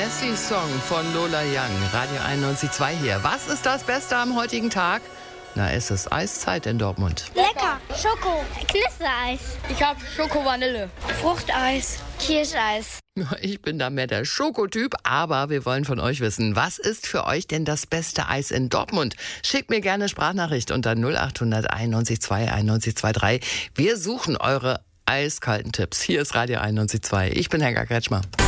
Messi-Song von Lola Young, Radio 91.2 hier. Was ist das Beste am heutigen Tag? Na, es ist Eiszeit in Dortmund. Lecker, Schoko, Knistereis. Ich hab Schoko-Vanille. Fruchteis, Kirscheis. Ich bin da mehr der Schokotyp, aber wir wollen von euch wissen, was ist für euch denn das beste Eis in Dortmund? Schickt mir gerne Sprachnachricht unter 0800 91 2 91 23. Wir suchen eure eiskalten Tipps. Hier ist Radio 91.2. Ich bin Helga Kretschmer.